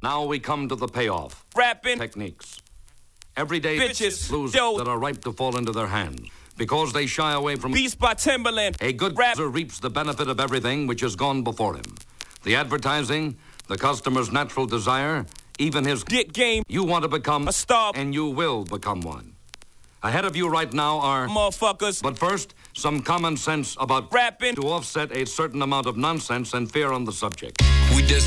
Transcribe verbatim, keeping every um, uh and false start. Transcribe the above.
Now we come to the payoff. Rapping Techniques. Everyday bitches, blues yo. that are ripe to fall into their hands because they shy away from Beats by Timberland. a good rap. rapper reaps the benefit of everything which has gone before him. The advertising, the customer's natural desire, even his Get game. You want to become A star. and you will become one. Ahead of you right now are Motherfuckers. but first, some common sense about Rapping. to offset a certain amount of nonsense and fear on the subject. We just